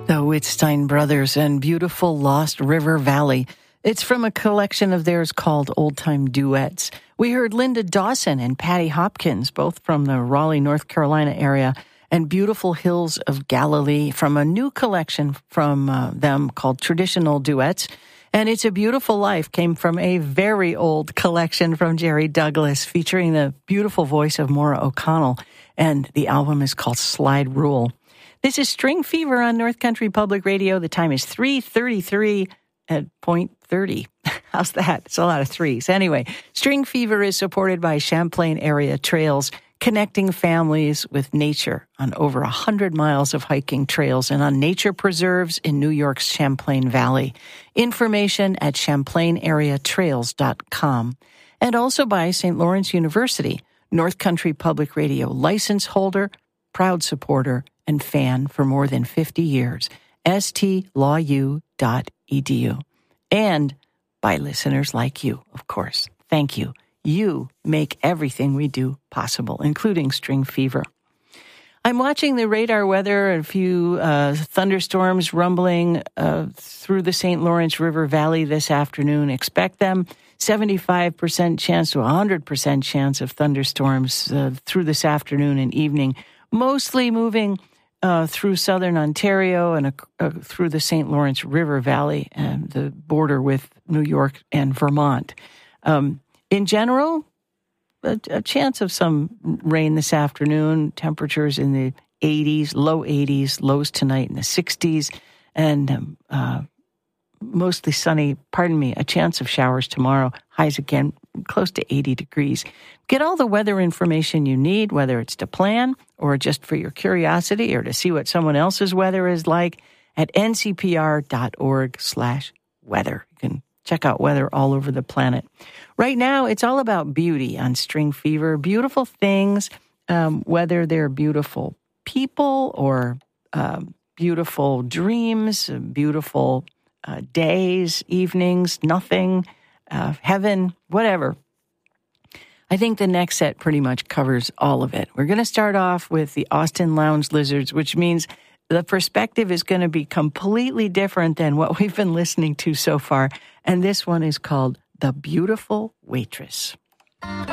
The Wittstein Brothers and Beautiful Lost River Valley. It's from a collection of theirs called Old Time Duets. We heard Linda Dawson and Patty Hopkins, both from the Raleigh, North Carolina area, and Beautiful Hills of Galilee from a new collection from them called Traditional Duets. And It's a Beautiful Life came from a very old collection from Jerry Douglas featuring the beautiful voice of Maura O'Connell. And the album is called Slide Rule. This is String Fever on North Country Public Radio. The time is 3:33 at .30. How's that? It's a lot of threes. Anyway, String Fever is supported by Champlain Area Trails, connecting families with nature on over 100 miles of hiking trails and on nature preserves in New York's Champlain Valley. Information at champlaiнаreatrails.com. And also by St. Lawrence University, North Country Public Radio license holder, proud supporter, and fan for more than 50 years, stlawu.edu. And by listeners like you, of course. Thank you. You make everything we do possible, including String Fever. I'm watching the radar weather, a few thunderstorms rumbling through the St. Lawrence River Valley this afternoon. Expect them. 75% chance to 100% chance of thunderstorms through this afternoon and evening, mostly moving through southern Ontario and through the St. Lawrence River Valley and the border with New York and Vermont. In general, a chance of some rain this afternoon, temperatures in the 80s, low 80s, lows tonight in the 60s, and mostly sunny, a chance of showers tomorrow, highs again close to 80 degrees. Get all the weather information you need, whether it's to plan or just for your curiosity or to see what someone else's weather is like at ncpr.org/weather. You can check out weather all over the planet. Right now, it's all about beauty on String Fever. Beautiful things, whether they're beautiful people or beautiful dreams, beautiful days, evenings, nothing, heaven, whatever. I think the next set pretty much covers all of it. We're going to start off with the Austin Lounge Lizards, which means the perspective is going to be completely different than what we've been listening to so far. And this one is called The Beautiful Waitress.